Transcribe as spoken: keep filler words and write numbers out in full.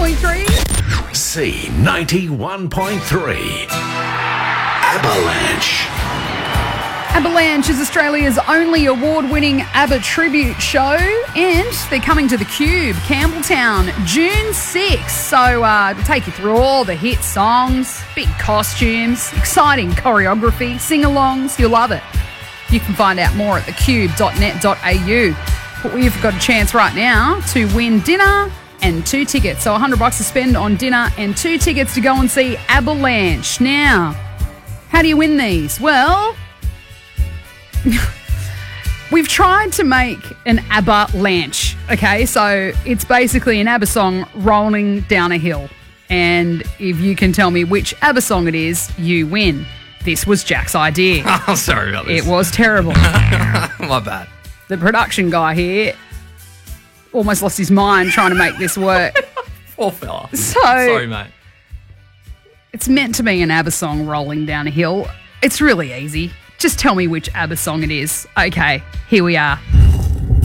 point three. C ninety-one point three. Avalanche. Avalanche is Australia's only award-winning ABBA tribute show, and they're coming to the Cube, Campbelltown, June sixth. So uh, to take you through all the hit songs, big costumes, exciting choreography, sing-alongs, you'll love it. You can find out more at the cube dot net dot a u. But we've got a chance right now to win dinner and two tickets. So one hundred bucks to spend on dinner and two tickets to go and see Avalanche. Now, how do you win these? Well, we've tried to make an ABBA-lanche, okay? So it's basically an ABBA song rolling down a hill. And if you can tell me which ABBA song it is, you win. This was Jack's idea. Oh, sorry about this. It was terrible. My bad. The production guy here almost lost his mind trying to make this work. Poor fella. So, sorry, mate. It's meant to be an ABBA song rolling down a hill. It's really easy. Just tell me which ABBA song it is. Okay, here we are.